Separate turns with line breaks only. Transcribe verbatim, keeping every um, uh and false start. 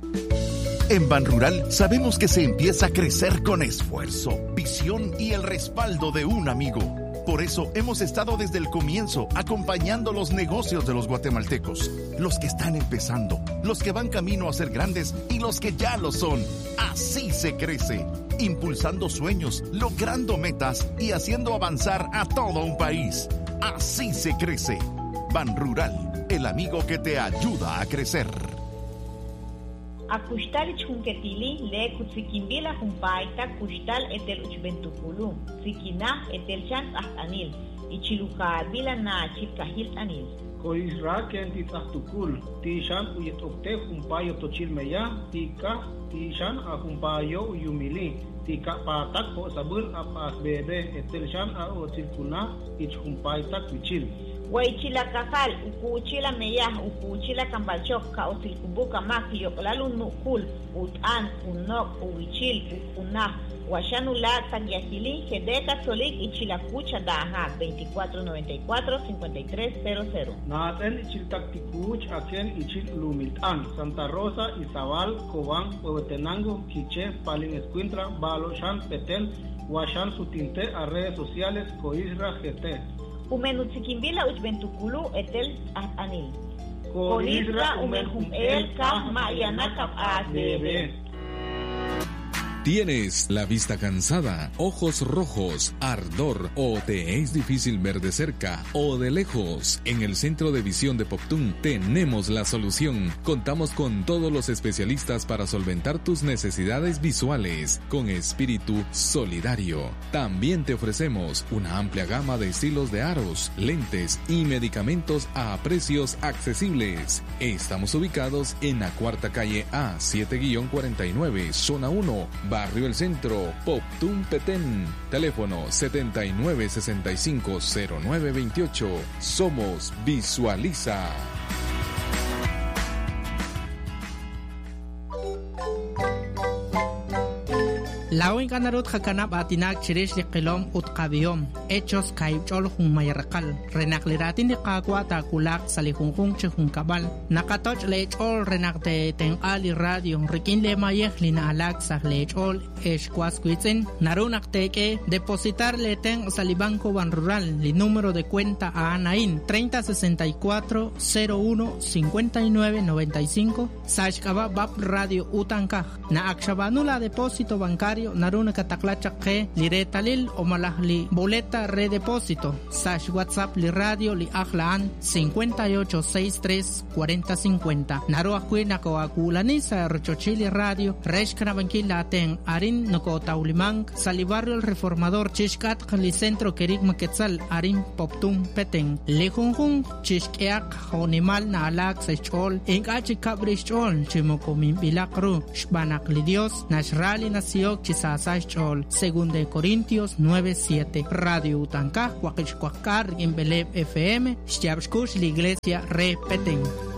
En Banrural sabemos que se empieza a crecer con esfuerzo, visión y el respaldo de un amigo. Por eso hemos estado desde el comienzo acompañando los negocios de los guatemaltecos, los que están empezando, los que van camino a ser grandes y los que ya lo son. Así se crece, impulsando sueños, logrando metas y haciendo avanzar a todo un país. Así se crece. Banrural, el amigo que te ayuda a crecer.
Akustal chunquetili le kutsikimbila humpaita kustal etel uchbentukulu sikina etel chan ahtanil ichiluka bila na chikahil anil
Koisra kenti tahtukul tishan uyet okte humpayo tochilmeya tika tishan a humpayo uyumili tika patak po sabul apas bebe etel chan a otilkuna ich humpaita kuchil
Waichila kakal, ukuchila meyah, ukuchila kambalchok, kausilkubuka makio, lalun nukul, utan, unok, uwichil, ukunah, washanula, tagyahili, kedeka solik, ichila kucha daha, veinticuatro noventa y cuatro, cincuenta y tres cero cero.
Naten ichil taktikuch, aquel ichil lumiltan, Santa Rosa, Izabal, Cobán, Huehuetenango, Quiché, Palin Escuintra, Balo, Shan, Petel, Washan, Sutinte, a redes sociales, Coisra, G T.
Umenutzikimbila uchbentukulu etel anil.
Coisra umenhum el kah mayanakap asbebe.
¿Tienes la vista cansada, ojos rojos, ardor o te es difícil ver de cerca o de lejos? En el Centro de Visión de Poptún tenemos la solución. Contamos con todos los especialistas para solventar tus necesidades visuales con espíritu solidario. También te ofrecemos una amplia gama de estilos de aros, lentes y medicamentos a precios accesibles. Estamos ubicados en la cuarta calle A siete cuarenta y nueve, zona uno, Barrio El Centro, Poptún Petén. Teléfono setenta y nueve sesenta y cinco cero nueve veintiocho. Somos Visualiza.
Lawin kanarut hakanap atinak chirish di qilom utqabiyom hechos kaychol hun mayarqal renakliratin di qaqwa takulak salihunjung chihun kabal nakatoch lechol renakte tenqali radio rikin le mayeh lina alak sah lechol eshkwaskuitzen narunakteke depositar le ten salibanco Banrural li número de cuenta a Anaín treinta sesenta y cuatro cero uno cincuenta y nueve noventa y cinco sashkaba bab radio utankaj na akshabanula depósito bancario naruna kataklacha que liretalil o malahli boleta redepósito sash WhatsApp li radio li ahlaan cincuenta y ocho sesenta y tres cuarenta cincuenta naru akwina ko akulani sa rochochili radio reshkana bankila ten arin noko taulimang salibarrio el reformador chishkat li centro kerik maketzal arin Poptún Petén lejunjun chishkeak honimal na alak sechol engachi kabrishol chimokomin bilakru shbanak li dios nashrali nasiok chisasach chol según de Corintios nueve siete Radio Utankaj Huaquichcuacar en Beleb F M Xyabshkush la iglesia Re Petén.